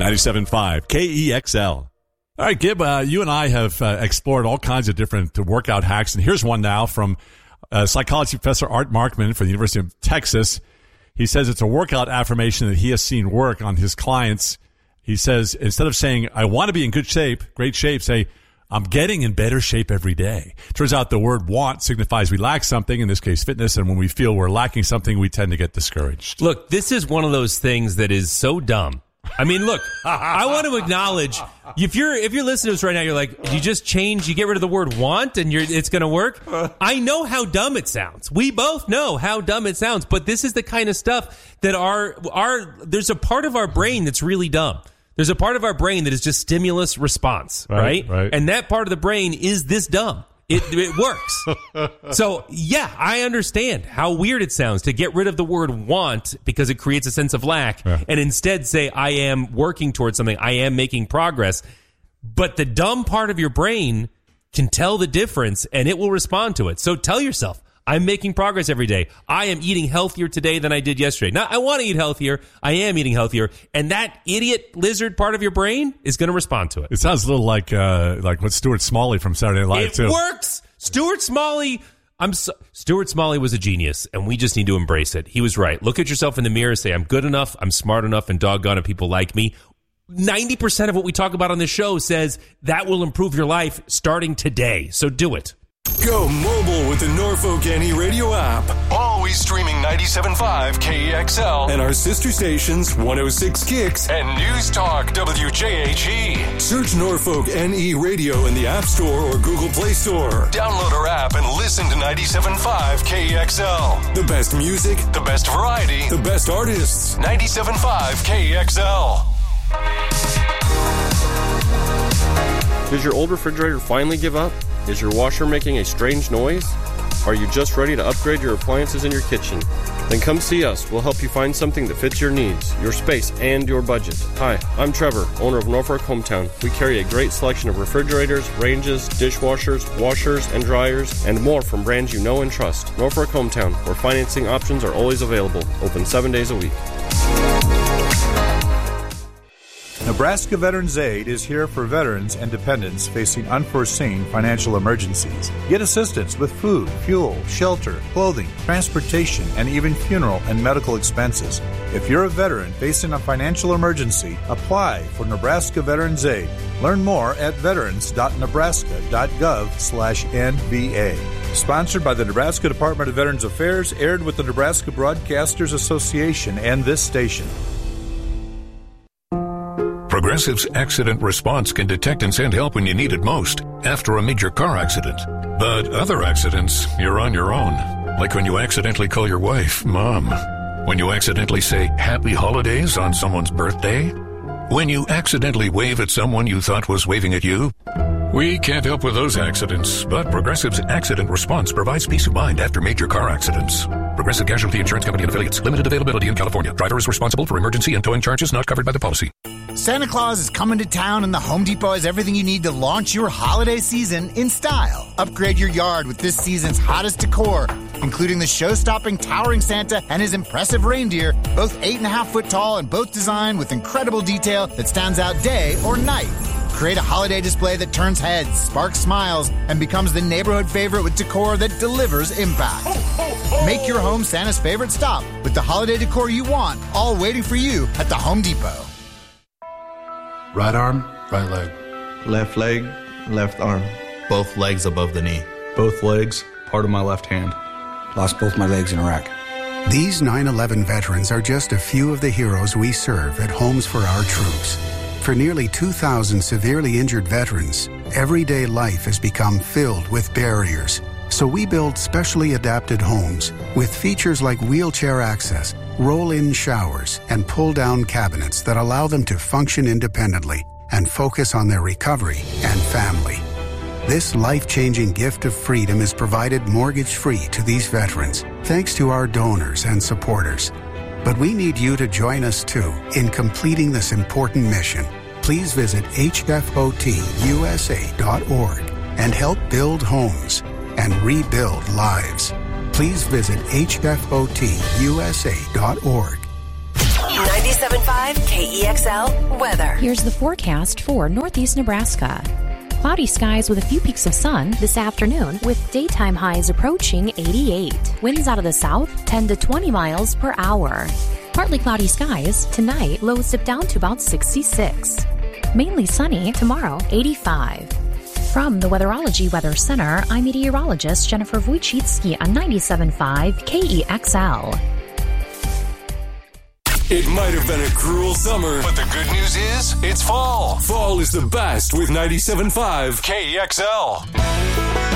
97.5 KEXL. All right, Gib, you and I have explored all kinds of different workout hacks, and here's one now from psychology professor Art Markman from the University of Texas. He says it's a workout affirmation that he has seen work on his clients. He says, instead of saying, I want to be in good shape, great shape, say, I'm getting in better shape every day. Turns out the word want signifies we lack something, in this case fitness, and when we feel we're lacking something, we tend to get discouraged. Look, this is one of those things that is so dumb. I mean, look, I want to acknowledge, if you're listening to us right now, you're like, you just change, you get rid of the word want and it's going to work. I know how dumb it sounds. We both know how dumb it sounds, but this is the kind of stuff that there's a part of our brain that's really dumb. There's a part of our brain that is just stimulus response, right? And that part of the brain is this dumb. It works. So, yeah, I understand how weird it sounds to get rid of the word want because it creates a sense of lack and instead say, I am working towards something. I am making progress. But the dumb part of your brain can tell the difference and it will respond to it. So tell yourself, I'm making progress every day. I am eating healthier today than I did yesterday. Now, I want to eat healthier. I am eating healthier. And that idiot lizard part of your brain is going to respond to it. It sounds a little like what Stuart Smalley from Saturday Night Live, too. It works. Stuart Smalley was a genius, and we just need to embrace it. He was right. Look at yourself in the mirror, say, I'm good enough, I'm smart enough, and doggone it, people like me. 90% of what we talk about on this show says that will improve your life starting today. So do it. Go mobile with the Norfolk NE radio app. Always streaming 97.5 KEXL and our sister stations 106 Kicks and News Talk WJHE. Search Norfolk NE radio in the App Store or Google Play Store. Download our app and listen to 97.5 KEXL. The best music, the best variety, the best artists. 97.5 KEXL. Did your old refrigerator finally give up? Is your washer making a strange noise? Are you just ready to upgrade your appliances in your kitchen? Then come see us. We'll help you find something that fits your needs, your space, and your budget. Hi, I'm Trevor, owner of Norfolk Hometown. We carry a great selection of refrigerators, ranges, dishwashers, washers, and dryers, and more from brands you know and trust. Norfolk Hometown, where financing options are always available. Open 7 days a week. Nebraska Veterans Aid is here for veterans and dependents facing unforeseen financial emergencies. Get assistance with food, fuel, shelter, clothing, transportation, and even funeral and medical expenses. If you're a veteran facing a financial emergency, apply for Nebraska Veterans Aid. Learn more at veterans.nebraska.gov/NVA. Sponsored by the Nebraska Department of Veterans Affairs, aired with the Nebraska Broadcasters Association and this station. Progressive's Accident Response can detect and send help when you need it most, after a major car accident. But other accidents, you're on your own. Like when you accidentally call your wife Mom. When you accidentally say Happy Holidays on someone's birthday. When you accidentally wave at someone you thought was waving at you. We can't help with those accidents, but Progressive's Accident Response provides peace of mind after major car accidents. Progressive Casualty Insurance Company and Affiliates. Limited availability in California. Driver is responsible for emergency and towing charges not covered by the policy. Santa Claus is coming to town and the Home Depot has everything you need to launch your holiday season in style. Upgrade your yard with this season's hottest decor, including the show-stopping towering Santa and his impressive reindeer, both 8.5 foot tall and both designed with incredible detail that stands out day or night. Create a holiday display that turns heads, sparks smiles, and becomes the neighborhood favorite with decor that delivers impact. Make your home Santa's favorite stop with the holiday decor you want, all waiting for you at the Home Depot. Right arm, right leg. Left leg, left arm. Both legs above the knee. Both legs, part of my left hand. Lost both my legs in Iraq. These 9/11 veterans are just a few of the heroes we serve at Homes for Our Troops. For nearly 2,000 severely injured veterans, everyday life has become filled with barriers. So we build specially adapted homes with features like wheelchair access, roll-in showers, and pull-down cabinets that allow them to function independently and focus on their recovery and family. This life-changing gift of freedom is provided mortgage-free to these veterans, thanks to our donors and supporters. But we need you to join us, too, in completing this important mission. Please visit hfotusa.org and help build homes and rebuild lives. Please visit hfotusa.org. 97.5 KEXL weather. Here's the forecast for northeast Nebraska. Cloudy skies with a few peaks of sun this afternoon with daytime highs approaching 88. Winds out of the south 10 to 20 miles per hour. Partly cloudy skies tonight, lows dip down to about 66. Mainly sunny tomorrow, 85. From the Weatherology Weather Center, I'm meteorologist Jennifer Wojcicki on 97.5 KEXL. It might have been a cruel summer, but the good news is it's fall. Fall is the best with 97.5 KEXL.